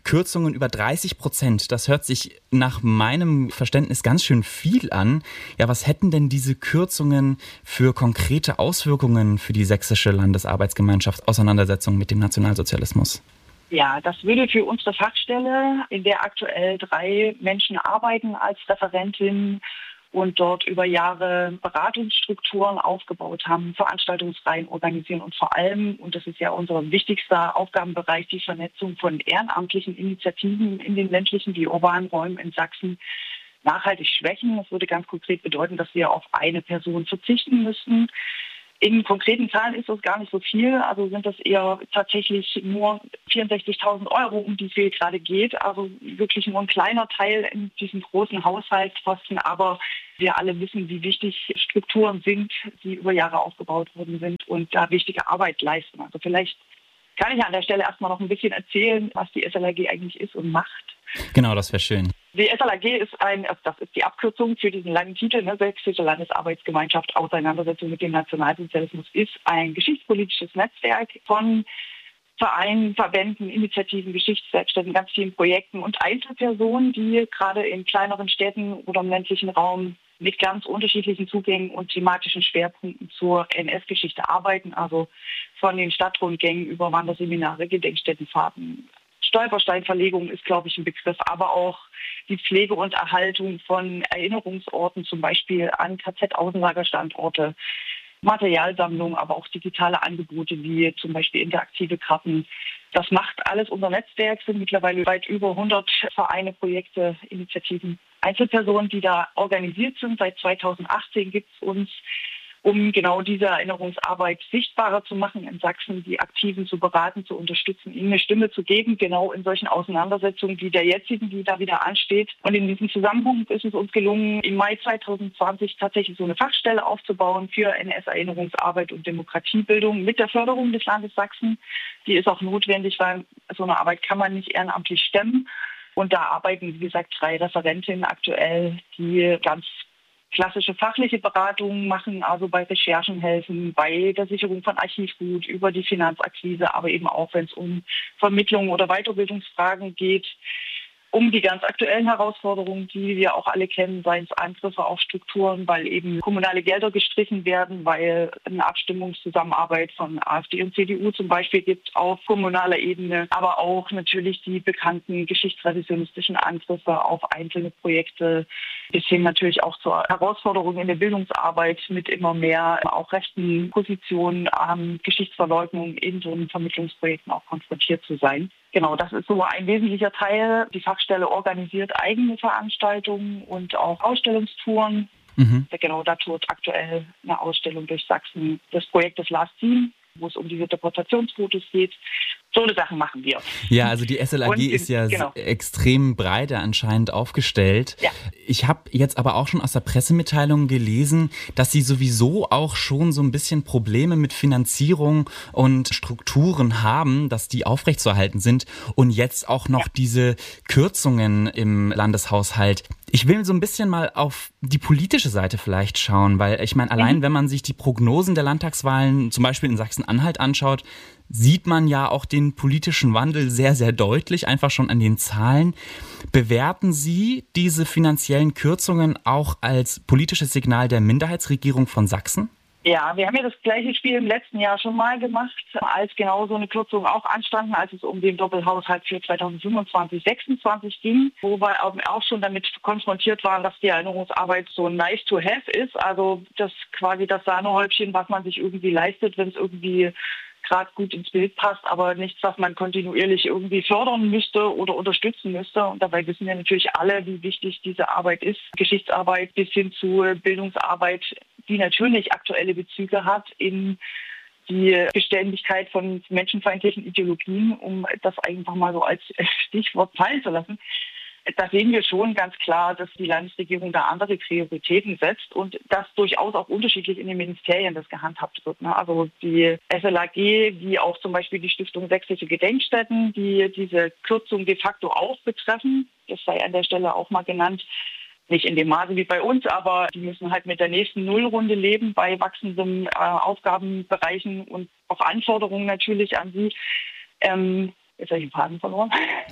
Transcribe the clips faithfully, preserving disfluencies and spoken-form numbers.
Kürzungen über dreißig Prozent. Das hört sich nach meinem Verständnis ganz schön viel an. Ja, was hätten denn diese Kürzungen für konkrete Auswirkungen für die sächsische Landesarbeitsgemeinschaft Auseinandersetzung mit dem Nationalsozialismus? Ja, das würde für unsere Fachstelle, in der aktuell drei Menschen arbeiten als Referentin und dort über Jahre Beratungsstrukturen aufgebaut haben, Veranstaltungsreihen organisieren und vor allem, und das ist ja unser wichtigster Aufgabenbereich, die Vernetzung von ehrenamtlichen Initiativen in den ländlichen wie urbanen Räumen in Sachsen nachhaltig schwächen. Das würde ganz konkret bedeuten, dass wir auf eine Person verzichten müssten. In konkreten Zahlen ist das gar nicht so viel, also sind das eher tatsächlich nur vierundsechzigtausend Euro, um die es hier gerade geht. Also wirklich nur ein kleiner Teil in diesem großen Haushaltsposten. Aber wir alle wissen, wie wichtig Strukturen sind, die über Jahre aufgebaut worden sind und da wichtige Arbeit leisten. Also vielleicht kann ich an der Stelle erstmal noch ein bisschen erzählen, was die S L A G eigentlich ist und macht. Genau, das wäre schön. Die S L A G ist ein, das ist die Abkürzung für diesen langen Titel, ne, Sächsische Landesarbeitsgemeinschaft Auseinandersetzung mit dem Nationalsozialismus, ist ein geschichtspolitisches Netzwerk von Vereinen, Verbänden, Initiativen, Geschichtswerkstätten, ganz vielen Projekten und Einzelpersonen, die gerade in kleineren Städten oder im ländlichen Raum mit ganz unterschiedlichen Zugängen und thematischen Schwerpunkten zur N S-Geschichte arbeiten, also von den Stadtrundgängen über Wanderseminare, Gedenkstättenfahrten. Stolpersteinverlegung ist, glaube ich, ein Begriff, aber auch die Pflege und Erhaltung von Erinnerungsorten, zum Beispiel an K Z-Außenlagerstandorte, Materialsammlungen, aber auch digitale Angebote wie zum Beispiel interaktive Karten. Das macht alles unser Netzwerk, sind mittlerweile weit über hundert Vereine, Projekte, Initiativen, Einzelpersonen, die da organisiert sind. Seit zweitausendachtzehn gibt es uns, um genau diese Erinnerungsarbeit sichtbarer zu machen in Sachsen, die Aktiven zu beraten, zu unterstützen, ihnen eine Stimme zu geben, genau in solchen Auseinandersetzungen wie der jetzigen, die da wieder ansteht. Und in diesem Zusammenhang ist es uns gelungen, im Mai zweitausendzwanzig tatsächlich so eine Fachstelle aufzubauen für N S-Erinnerungsarbeit und Demokratiebildung mit der Förderung des Landes Sachsen. Die ist auch notwendig, weil so eine Arbeit kann man nicht ehrenamtlich stemmen. Und da arbeiten, wie gesagt, drei Referentinnen aktuell, die ganz klassische fachliche Beratungen machen, also bei Recherchen helfen, bei der Sicherung von Archivgut, über die Finanzakquise, aber eben auch, wenn es um Vermittlung oder Weiterbildungsfragen geht, um die ganz aktuellen Herausforderungen, die wir auch alle kennen, seien es Angriffe auf Strukturen, weil eben kommunale Gelder gestrichen werden, weil eine Abstimmungszusammenarbeit von AfD und C D U zum Beispiel gibt auf kommunaler Ebene, aber auch natürlich die bekannten geschichtsrevisionistischen Angriffe auf einzelne Projekte, bis hin natürlich auch zur Herausforderung in der Bildungsarbeit mit immer mehr auch rechten Positionen, ähm, Geschichtsverleugnung in so Vermittlungsprojekten auch konfrontiert zu sein. Genau, das ist so ein wesentlicher Teil. Die Fachstelle organisiert eigene Veranstaltungen und auch Ausstellungstouren. Mhm. Genau, da tourt aktuell eine Ausstellung durch Sachsen des Projektes Last Scene, wo es um diese Deportationsfotos geht. So eine Sachen machen wir. Ja, also die S L A G in, ist ja genau. extrem breit anscheinend aufgestellt. Ja. Ich habe jetzt aber auch schon aus der Pressemitteilung gelesen, dass Sie sowieso auch schon so ein bisschen Probleme mit Finanzierung und Strukturen haben, dass die aufrechtzuerhalten sind und jetzt auch noch ja. diese Kürzungen im Landeshaushalt. Ich will so ein bisschen mal auf die politische Seite vielleicht schauen, weil ich meine, allein mhm. wenn man sich die Prognosen der Landtagswahlen zum Beispiel in Sachsen-Anhalt anschaut, sieht man ja auch den politischen Wandel sehr, sehr deutlich, einfach schon an den Zahlen. Bewerten Sie diese finanziellen Kürzungen auch als politisches Signal der Minderheitsregierung von Sachsen? Ja, wir haben ja das gleiche Spiel im letzten Jahr schon mal gemacht, als genau so eine Kürzung auch anstanden, als es um den Doppelhaushalt für zweitausendfünfundzwanzig sechsundzwanzig ging, wo wir auch schon damit konfrontiert waren, dass die Erinnerungsarbeit so nice to have ist, also das quasi das Sahnehäubchen, was man sich irgendwie leistet, wenn es irgendwie gerade gut ins Bild passt, aber nichts, was man kontinuierlich irgendwie fördern müsste oder unterstützen müsste. Und dabei wissen wir natürlich alle, wie wichtig diese Arbeit ist. Geschichtsarbeit bis hin zu Bildungsarbeit, die natürlich aktuelle Bezüge hat in die Beständigkeit von menschenfeindlichen Ideologien, um das einfach mal so als Stichwort fallen zu lassen. Da sehen wir schon ganz klar, dass die Landesregierung da andere Prioritäten setzt und das durchaus auch unterschiedlich in den Ministerien das gehandhabt wird. Also die S L A G, wie auch zum Beispiel die Stiftung Sächsische Gedenkstätten, die diese Kürzung de facto auch betreffen, das sei an der Stelle auch mal genannt, nicht in dem Maße wie bei uns, aber die müssen halt mit der nächsten Nullrunde leben bei wachsenden äh, Aufgabenbereichen und auch Anforderungen natürlich an sie. Ähm, Jetzt habe ich den Faden verloren.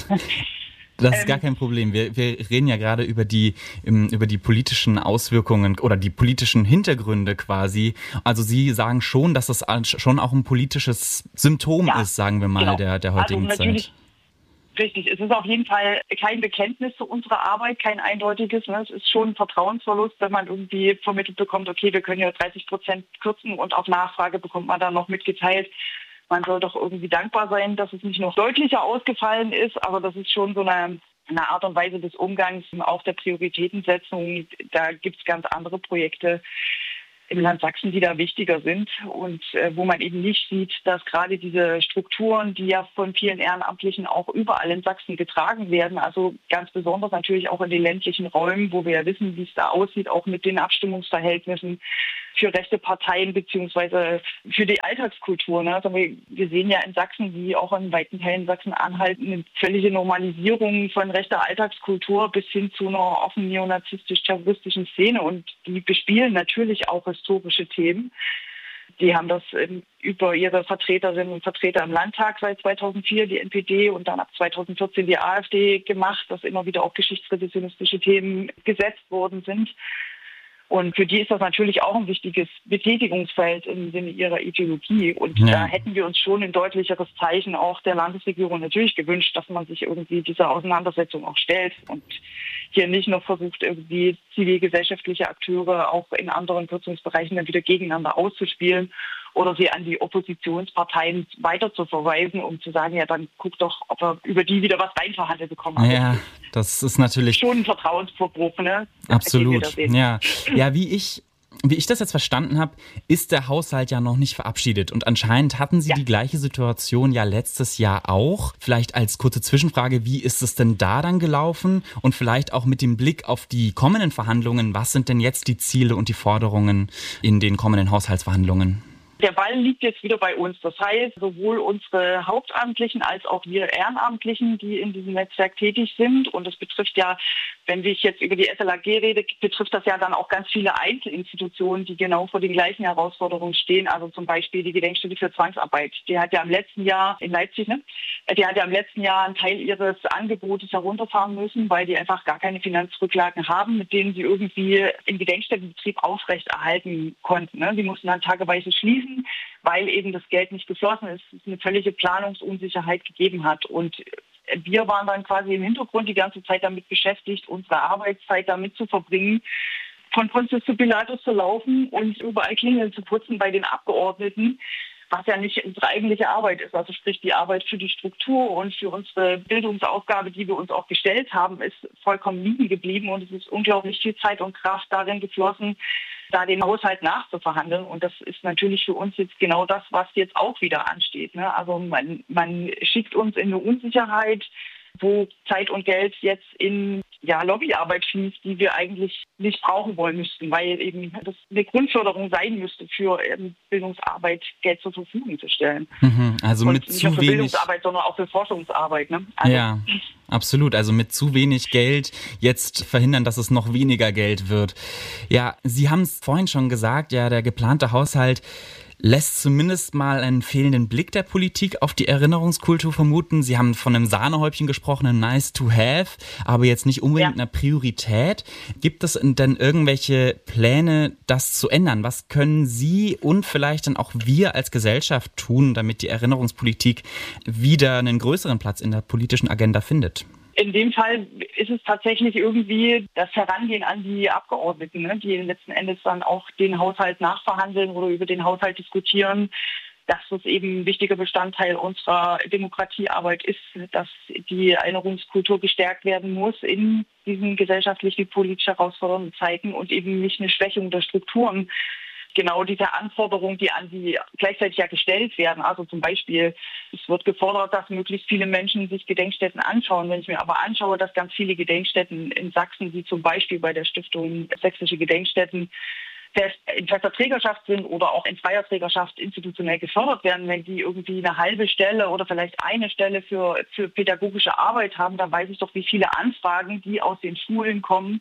Das ist gar kein Problem. Wir, wir reden ja gerade über die, über die politischen Auswirkungen oder die politischen Hintergründe quasi. Also Sie sagen schon, dass das schon auch ein politisches Symptom ja, ist, sagen wir mal, genau. der, der heutigen also Zeit. Richtig, es ist auf jeden Fall kein Bekenntnis zu unserer Arbeit, kein eindeutiges. Ne? Es ist schon ein Vertrauensverlust, wenn man irgendwie vermittelt bekommt, okay, wir können ja dreißig Prozent kürzen und auf Nachfrage bekommt man dann noch mitgeteilt, man soll doch irgendwie dankbar sein, dass es nicht noch deutlicher ausgefallen ist, aber das ist schon so eine, eine Art und Weise des Umgangs, auch der Prioritätensetzung. Da gibt es ganz andere Projekte im Land Sachsen, die da wichtiger sind und äh, wo man eben nicht sieht, dass gerade diese Strukturen, die ja von vielen Ehrenamtlichen auch überall in Sachsen getragen werden, also ganz besonders natürlich auch in den ländlichen Räumen, wo wir ja wissen, wie es da aussieht, auch mit den Abstimmungsverhältnissen für rechte Parteien beziehungsweise für die Alltagskultur. Ne? Also wir, wir sehen ja in Sachsen, wie auch in weiten Teilen Sachsen-Anhalt, eine völlige Normalisierung von rechter Alltagskultur bis hin zu einer offen neonazistisch-terroristischen Szene und die bespielen natürlich auch historische Themen. Die haben das ähm, über ihre Vertreterinnen und Vertreter im Landtag seit zweitausendvier, die N P D, und dann ab zweitausendvierzehn die AfD gemacht, dass immer wieder auch geschichtsrevisionistische Themen gesetzt worden sind. Und für die ist das natürlich auch ein wichtiges Betätigungsfeld im Sinne ihrer Ideologie. Und ja. da hätten wir uns schon ein deutlicheres Zeichen auch der Landesregierung natürlich gewünscht, dass man sich irgendwie dieser Auseinandersetzung auch stellt und hier nicht noch versucht, irgendwie zivilgesellschaftliche Akteure auch in anderen Kürzungsbereichen dann wieder gegeneinander auszuspielen oder sie an die Oppositionsparteien weiter zu verweisen, um zu sagen, ja, dann guck doch, ob wir über die wieder was reinverhandelt bekommen. Also ja, das ist natürlich schon ein Vertrauensverbruch, ne? Absolut. Ja, ja, wie ich Wie ich das jetzt verstanden habe, ist der Haushalt ja noch nicht verabschiedet. Und anscheinend hatten Sie ja. die gleiche Situation ja letztes Jahr auch. Vielleicht als kurze Zwischenfrage, wie ist es denn da dann gelaufen? Und vielleicht auch mit dem Blick auf die kommenden Verhandlungen, was sind denn jetzt die Ziele und die Forderungen in den kommenden Haushaltsverhandlungen? Der Ball liegt jetzt wieder bei uns. Das heißt, sowohl unsere Hauptamtlichen als auch wir Ehrenamtlichen, die in diesem Netzwerk tätig sind. Und das betrifft ja, wenn ich jetzt über die S L A G rede, betrifft das ja dann auch ganz viele Einzelinstitutionen, die genau vor den gleichen Herausforderungen stehen. Also zum Beispiel die Gedenkstätte für Zwangsarbeit. Die hat ja im letzten Jahr in Leipzig, ne? Die hat ja im letzten Jahr einen Teil ihres Angebotes herunterfahren müssen, weil die einfach gar keine Finanzrücklagen haben, mit denen sie irgendwie den Gedenkstättenbetrieb aufrechterhalten konnten. Ne? Die mussten dann tageweise schließen, weil eben das Geld nicht geflossen ist, es eine völlige Planungsunsicherheit gegeben hat. Und wir waren dann quasi im Hintergrund die ganze Zeit damit beschäftigt, unsere Arbeitszeit damit zu verbringen, von Pontius zu Pilatus zu laufen und überall Klingeln zu putzen bei den Abgeordneten, was ja nicht unsere eigentliche Arbeit ist. Also sprich die Arbeit für die Struktur und für unsere Bildungsaufgabe, die wir uns auch gestellt haben, ist vollkommen liegen geblieben und es ist unglaublich viel Zeit und Kraft darin geflossen, da den Haushalt nachzuverhandeln. Und das ist natürlich für uns jetzt genau das, was jetzt auch wieder ansteht. Ne? Also man, man schickt uns in eine Unsicherheit, wo Zeit und Geld jetzt in ja, Lobbyarbeit fließt, die wir eigentlich nicht brauchen wollen müssten, weil eben das eine Grundförderung sein müsste, für ähm, Bildungsarbeit Geld zur Verfügung zu stellen. Mhm, also und mit nicht zu nur für wenig Bildungsarbeit, sondern auch für Forschungsarbeit. Ne? Also, ja, absolut. Also mit zu wenig Geld jetzt verhindern, dass es noch weniger Geld wird. Ja, Sie haben es vorhin schon gesagt, ja, der geplante Haushalt lässt zumindest mal einen fehlenden Blick der Politik auf die Erinnerungskultur vermuten. Sie haben von einem Sahnehäubchen gesprochen, einem nice to have, aber jetzt nicht unbedingt ja. einer Priorität. Gibt es denn irgendwelche Pläne, das zu ändern? Was können Sie und vielleicht dann auch wir als Gesellschaft tun, damit die Erinnerungspolitik wieder einen größeren Platz in der politischen Agenda findet? In dem Fall ist es tatsächlich irgendwie das Herangehen an die Abgeordneten, ne, die letzten Endes dann auch den Haushalt nachverhandeln oder über den Haushalt diskutieren, dass das eben ein wichtiger Bestandteil unserer Demokratiearbeit ist, dass die Erinnerungskultur gestärkt werden muss in diesen gesellschaftlich wie politisch herausfordernden Zeiten und eben nicht eine Schwächung der Strukturen. Genau diese Anforderungen, die an sie gleichzeitig ja gestellt werden. Also zum Beispiel, es wird gefordert, dass möglichst viele Menschen sich Gedenkstätten anschauen. Wenn ich mir aber anschaue, dass ganz viele Gedenkstätten in Sachsen, wie zum Beispiel bei der Stiftung Sächsische Gedenkstätten, fest, in fester Trägerschaft sind oder auch in freier Trägerschaft institutionell gefördert werden, wenn die irgendwie eine halbe Stelle oder vielleicht eine Stelle für, für pädagogische Arbeit haben, dann weiß ich doch, wie viele Anfragen, die aus den Schulen kommen,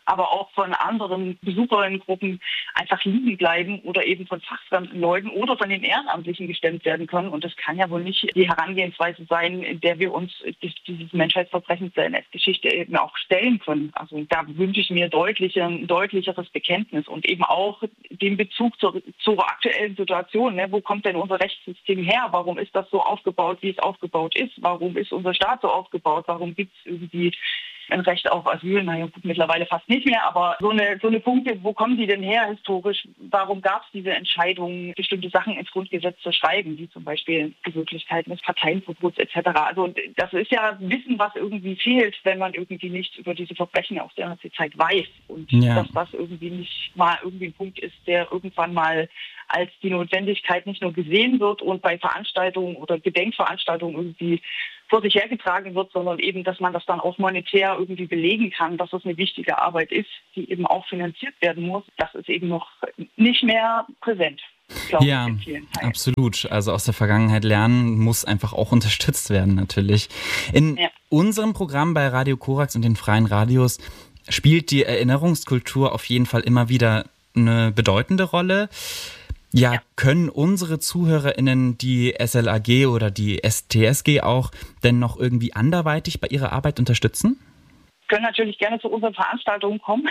aber auch von anderen Besucherinnengruppen einfach liegen bleiben oder eben von fachfremden Leuten oder von den Ehrenamtlichen gestemmt werden können. Und das kann ja wohl nicht die Herangehensweise sein, in der wir uns dieses Menschheitsverbrechens der N S-Geschichte eben auch stellen können. Also da wünsche ich mir deutlicher, ein deutlicheres Bekenntnis und eben auch den Bezug zur, zur aktuellen Situation. Ne? Wo kommt denn unser Rechtssystem her? Warum ist das so aufgebaut, wie es aufgebaut ist? Warum ist unser Staat so aufgebaut? Warum gibt es irgendwie ein Recht auf Asyl? Naja, gut, mittlerweile fast nicht mehr, aber so eine, so eine Punkte, wo kommen die denn her historisch? Warum gab es diese Entscheidung, bestimmte Sachen ins Grundgesetz zu schreiben, wie zum Beispiel die Möglichkeiten des Parteienverbots et cetera? Also das ist ja Wissen, was irgendwie fehlt, wenn man irgendwie nichts über diese Verbrechen aus der Nazi-Zeit weiß. Und Ja. dass das irgendwie nicht mal irgendwie ein Punkt ist, der irgendwann mal als die Notwendigkeit nicht nur gesehen wird und bei Veranstaltungen oder Gedenkveranstaltungen irgendwie vor sich hergetragen wird, sondern eben, dass man das dann auch monetär irgendwie belegen kann, dass das eine wichtige Arbeit ist, die eben auch finanziert werden muss. Das ist eben noch nicht mehr präsent. Ja, absolut. Also aus der Vergangenheit lernen muss einfach auch unterstützt werden, natürlich. In ja. unserem Programm bei Radio Korax und den freien Radios spielt die Erinnerungskultur auf jeden Fall immer wieder eine bedeutende Rolle. Ja, ja, können unsere ZuhörerInnen die S L A G oder die S T S G auch denn noch irgendwie anderweitig bei ihrer Arbeit unterstützen? Können natürlich gerne zu unseren Veranstaltungen kommen.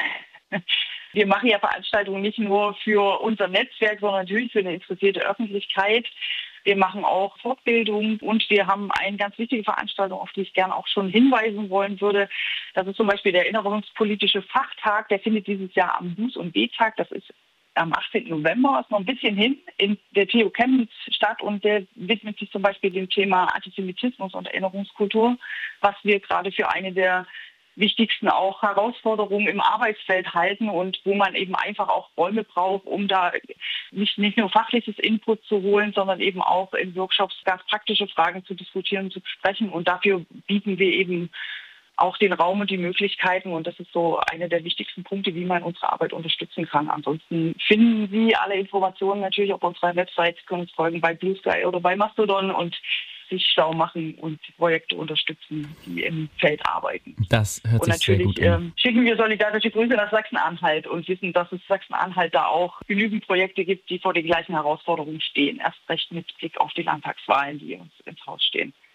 Wir machen ja Veranstaltungen nicht nur für unser Netzwerk, sondern natürlich für eine interessierte Öffentlichkeit. Wir machen auch Fortbildung und wir haben eine ganz wichtige Veranstaltung, auf die ich gerne auch schon hinweisen wollen würde. Das ist zum Beispiel der Erinnerungspolitische Fachtag. Der findet dieses Jahr am Buß- und B-Tag. Das ist am achtzehnten November, ist noch ein bisschen hin, in der T U Chemnitz statt und der widmet sich zum Beispiel dem Thema Antisemitismus und Erinnerungskultur, was wir gerade für eine der wichtigsten auch Herausforderungen im Arbeitsfeld halten und wo man eben einfach auch Räume braucht, um da nicht, nicht nur fachliches Input zu holen, sondern eben auch in Workshops ganz praktische Fragen zu diskutieren und zu besprechen. Und dafür bieten wir eben auch den Raum und die Möglichkeiten. Und das ist so einer der wichtigsten Punkte, wie man unsere Arbeit unterstützen kann. Ansonsten finden Sie alle Informationen natürlich auf unserer Website, können uns folgen bei Blue Sky oder bei Mastodon und sich schlau machen und Projekte unterstützen, die im Feld arbeiten. Das hört sich sehr gut an. Und natürlich schicken wir solidarische Grüße nach Sachsen-Anhalt und wissen, dass es Sachsen-Anhalt da auch genügend Projekte gibt, die vor den gleichen Herausforderungen stehen. Erst recht mit Blick auf die Landtagswahlen, die uns ins Haus stehen.